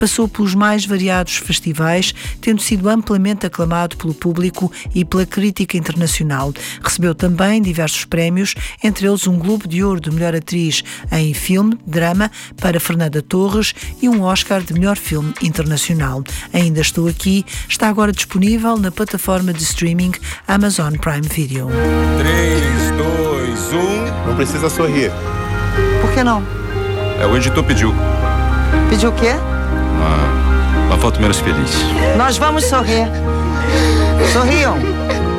passou pelos mais variados festivais, tendo sido amplamente aclamado pelo público e pela crítica internacional. Recebeu também diversos prémios, entre eles um Globo de Ouro de Melhor Atriz em Filme, Drama, para Fernanda Torres e um Oscar de Melhor Filme Internacional. Ainda Estou Aqui está agora disponível na plataforma de streaming Amazon Prime Video. 3, 2, 1... Não precisa sorrir. Por que não? O editor pediu. Pediu o quê? Uma foto menos feliz. Nós vamos sorrir. Sorriam.